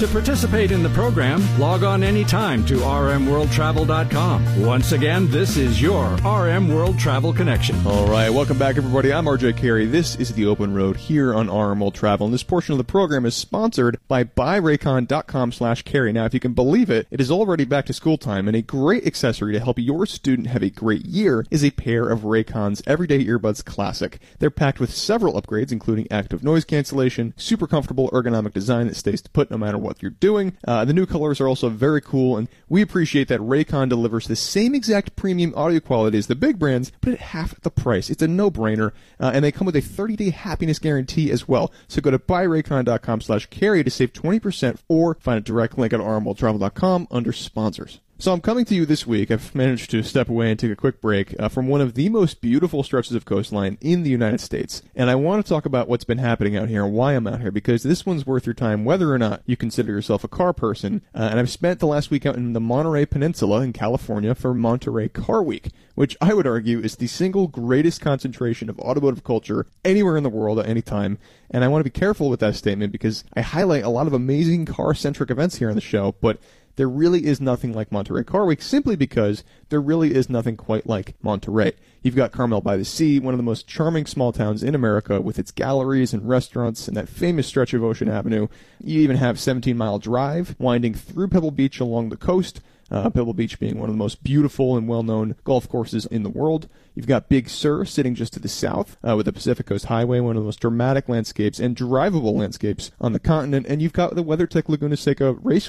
To participate in the program, log on anytime to rmworldtravel.com. Once again, this is your RM World Travel Connection. All right, welcome back, everybody. I'm RJ Carey. This is The Open Road here on RM World Travel, and this portion of the program is sponsored by buyraycon.com/carey. Now, if you can believe it, it is already back to school time, and a great accessory to help your student have a great year is a pair of Raycon's Everyday Earbuds Classic. They're packed with several upgrades, including active noise cancellation, super comfortable ergonomic design that stays put no matter what you're doing. The new colors are also very cool, and we appreciate that Raycon delivers the same exact premium audio quality as the big brands, but at half the price. It's a no-brainer, and they come with a 30-day happiness guarantee as well. So go to buyraycon.com/carey to save 20% or find a direct link at rmworldtravel.com under sponsors. So I'm coming to you this week. I've managed to step away and take a quick break from one of the most beautiful stretches of coastline in the United States. And I want to talk about what's been happening out here and why I'm out here, because this one's worth your time whether or not you consider yourself a car person. And I've spent the last week out in the Monterey Peninsula in California for Monterey Car Week, which I would argue is the single greatest concentration of automotive culture anywhere in the world at any time. And I want to be careful with that statement because I highlight a lot of amazing car-centric events here on the show, but there really is nothing like Monterey Car Week simply because there really is nothing quite like Monterey. You've got Carmel by the Sea, one of the most charming small towns in America with its galleries and restaurants and that famous stretch of Ocean Avenue. You even have 17-mile drive winding through Pebble Beach along the coast. Pebble Beach being one of the most beautiful and well-known golf courses in the world. You've got Big Sur sitting just to the south with the Pacific Coast Highway, one of the most dramatic landscapes and drivable landscapes on the continent. And you've got the WeatherTech Laguna Seca Raceway